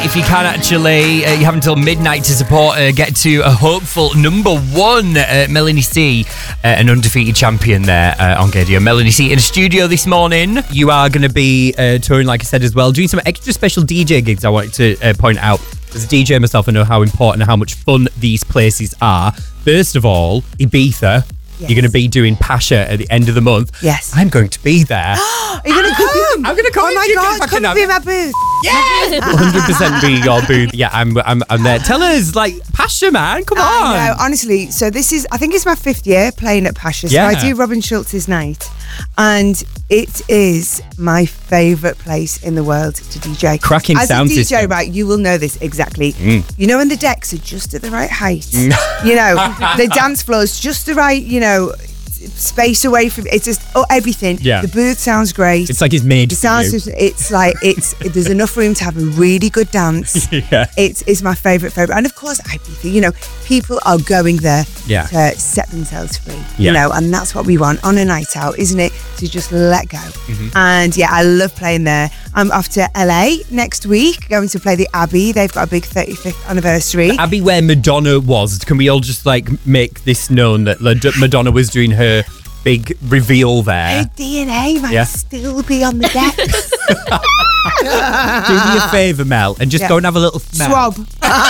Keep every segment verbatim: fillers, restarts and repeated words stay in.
If you can actually, uh, you have until midnight to support her, get to a hopeful number one, uh, Melanie C, uh, an undefeated champion there uh, on Gaydio. Melanie C in the studio this morning. You are going to be uh, touring, like I said as well, doing some extra special D J gigs I wanted to uh, point out. As a D J myself, I know how important and how much fun these places are. First of all, Ibiza. Yes. You're going to be doing Pasha at the end of the month. Yes. I'm going to be there. Are you going to come? I'm going to come. Oh my God, come and be my booth. Yes! one hundred percent be your booth. Yeah, I'm, I'm I'm there. Tell us, like, Pasha, man, come on. I know, honestly. So this is, I think it's my fifth year playing at Pasha. So Yeah. I do Robin Schultz's night. And it is my favourite place in the world to D J. Cracking As sound a D J, system. right, you will know this exactly. Mm. You know when the decks are just at the right height? You know, the dance floor's just the right, you know, space away from it's just oh everything. Yeah. The booth sounds great. It's like it's made The for sound you. system, it's like it's there's enough room to have a really good dance. Yeah. It's it's my favourite favourite. And of course Ibiza, you know, people are going there Yeah. to set themselves free. Yeah. You know, and that's what we want on a night out, isn't it? To just let go. Mm-hmm. And yeah, I love playing there. I'm off to L A next week, going to play the Abbey. They've got a big thirty-fifth anniversary. Abbey, where Madonna was. Can we all just like make this known that Lad- Madonna was doing her big reveal there? Her D N A might Yeah. still be on the decks. Do me a favour, Mel, and just Yeah. go and have a little smell. Swab.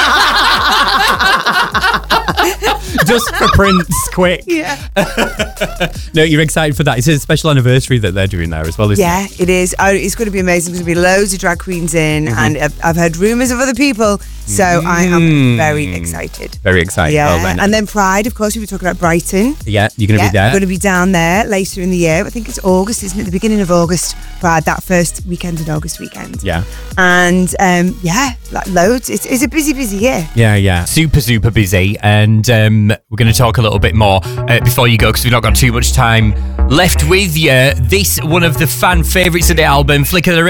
Just for Prince, quick. Yeah. No, you're excited for that. It's a special anniversary that they're doing there as well, isn't Yeah, it is. Oh, it's going to be amazing. There's going to be loads of drag queens in, Mm-hmm. and I've, I've heard rumours of other people, so I am very excited. it? Very excited. Yeah, Well, then. and then Pride, of course, we were talking about Brighton. yeah, you're going to Yeah, be there. going to be down there later in the year. I think it's August, isn't it? The beginning of August, Pride, that first weekend in August weekend. Yeah. And um, yeah, like loads. It's, it's a busy, busy year. Yeah, yeah. Super, super busy. And um, we're going to talk a little bit more uh, before you go because we've not got too much time left with you. This, one of the fan favourites of the album, Flick of the